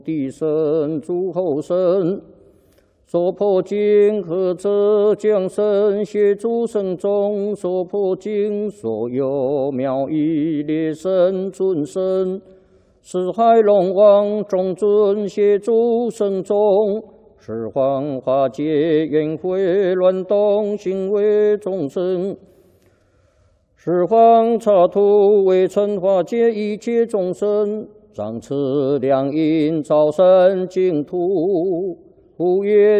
地神诸后神，所破经合者将神协诸神中所破经所有妙义列神尊神，四海龙王众尊协诸神中，十方化界圆会乱动行为众生。 十方刹土为尘化界一切众生，掌持良因造生净土，无愿